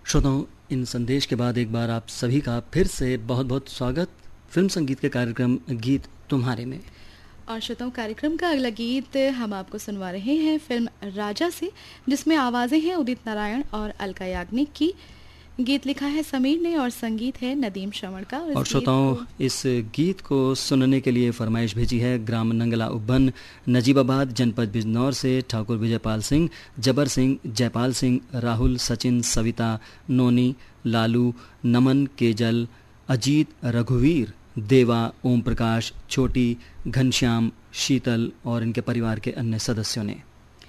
श्रोताओं, इन संदेश के बाद एक बार आप सभी का फिर से बहुत बहुत स्वागत फिल्म संगीत के कार्यक्रम गीत तुम्हारे में। और श्रोताओं, कार्यक्रम का अगला गीत हम आपको सुनवा रहे हैं फिल्म राजा से, जिसमें आवाज़ें हैं उदित नारायण और अलका याग्निक की। गीत लिखा है समीर ने और संगीत है नदीम श्रवण का। और श्रोताओं, इस गीत को सुनने के लिए फरमाइश भेजी है ग्राम नंगला उब्बन, नजीबाबाद, जनपद बिजनौर से ठाकुर विजयपाल सिंह, जबर सिंह, जयपाल सिंह, राहुल, सचिन, सविता, नोनी, लालू, नमन, केजल, अजीत, रघुवीर, देवा, ओम प्रकाश, छोटी, घनश्याम, शीतल और इनके परिवार के अन्य सदस्यों ने।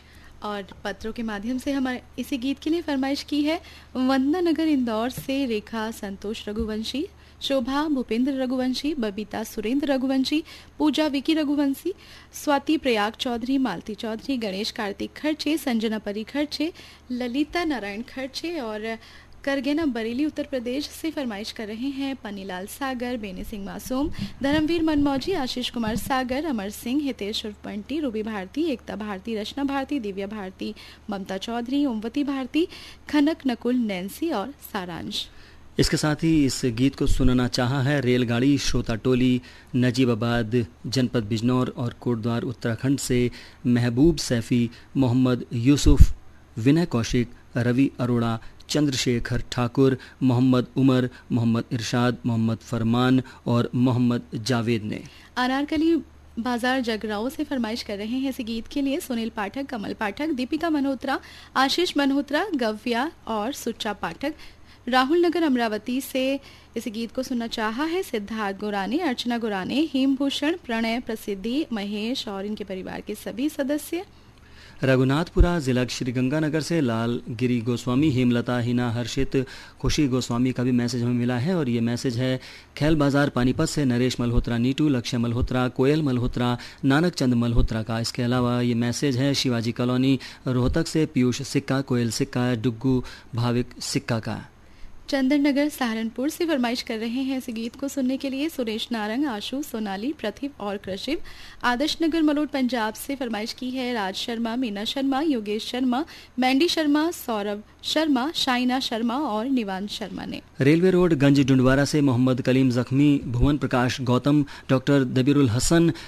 और पत्रों के माध्यम से हमारे इसी गीत के लिए फरमाइश की है वंदना नगर इंदौर से रेखा संतोष रघुवंशी, शोभा भूपेंद्र रघुवंशी, बबीता सुरेंद्र रघुवंशी, पूजा विकी रघुवंशी, स्वाति प्रयाग चौधरी, मालती चौधरी, गणेश कार्तिक खर्चे, संजना परी खर्चे, ललिता नारायण खर्चे और करगेना बरेली उत्तर प्रदेश से फरमाइश कर रहे हैं पन्नीलाल सागर, बेने सिंह मासूम, धर्मवीर मनमौजी, आशीष कुमार सागर, अमर सिंह, हितेश उर्फ बंटी, रूबी भारती, एकता भारती, रचना भारती, दिव्या भारती, ममता चौधरी, ओमवती भारती, खनक, नकुल, नैन्सी और सारांश। इसके साथ ही इस गीत को सुनना चाहा है रेलगाड़ी श्रोता टोली, नजीबाबाद, जनपद बिजनौर और कोटद्वार उत्तराखंड से महबूब सैफी, मोहम्मद यूसुफ, विनय कौशिक, रवि अरोड़ा, चंद्रशेखर ठाकुर, मोहम्मद उमर, मोहम्मद इरशाद, मोहम्मद फरमान और मोहम्मद जावेद ने। अनारकली बाजार जगराओं से फरमाइश कर रहे हैं इस गीत के लिए सुनील पाठक, कमल पाठक, दीपिका मल्होत्रा, आशीष मल्होत्रा, गव्या और सुच्चा पाठक। राहुल नगर अमरावती से इस गीत को सुनना चाहा है सिद्धार्थ गोराने, अर्चना गोराने, हेमभूषण, प्रणय, प्रसिद्धि, महेश और इनके परिवार के सभी सदस्य। रघुनाथपुरा जिला श्रीगंगानगर से लाल गिरी गोस्वामी, हेमलता, हिना, हर्षित, खुशी गोस्वामी का भी मैसेज हमें मिला है। और ये मैसेज है खैल बाजार पानीपत से नरेश मल्होत्रा, नीटू, लक्ष्य मल्होत्रा, कोयल मल्होत्रा, नानक चंद मल्होत्रा का। इसके अलावा ये मैसेज है शिवाजी कॉलोनी रोहतक से पीयूष सिक्का, कोयल सिक्का, डुग्गू भाविक सिक्का का। चंदन नगर सहारनपुर से फरमाइश कर रहे हैं इस गीत को सुनने के लिए सुरेश नारंग, आशु, सोनाली, प्रतिभ और कृषिव। आदर्श नगर मलोट पंजाब से फरमाइश की है राज शर्मा, मीना शर्मा, योगेश शर्मा, मैंडी शर्मा, सौरभ शर्मा, शाइना शर्मा और निवान शर्मा ने। रेलवे रोड गंज डुंडवारा से मोहम्मद कलीम जख्मी, भुवन प्रकाश गौतम, डॉक्टर दबीरुल हसन,